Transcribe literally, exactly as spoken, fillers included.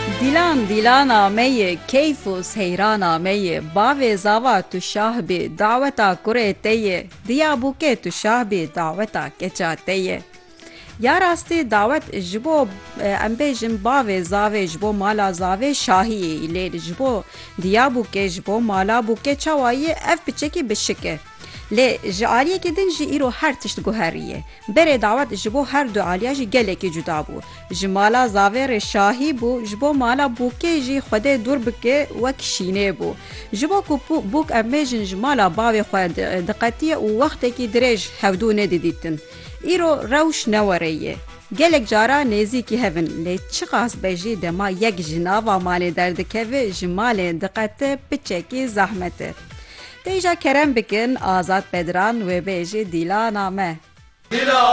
Dilan dilana me ye keyf û seyrana me ye bavê zava tu şah bê daweta kurê te ye diya bûkê tu şah bê daweta keça te ye. Ya rastî dawet ji bo em bêjin bavê zavê ji bo mala zavê şahiyê lê ji bo diya bûkê ji bo mala bûkê çawa ye ev piçekî bişik e. Lê ji aliyekê din jî îro her tişt guherî ye. Berê dawet ji bo her du aliya jî gelekî cuda bû. Ji mala zavê re şahî bû, ji bo mala bûkê jî Xwedê dûr bike wek şînê bû. Ji bo ku bûk em bêjin ji mala bavê xwe diqetiye û wextekî dirêj hevdû nedidîtin. Îro rewş newere ye. Gelek cara nêzîkî hevin lê çi qas bejî dema yek ji nava malê derdikeve ji malê diqete piçekî zehmet e. Dêja kerem bikin Azad Bedran wê bêjî dîlana me.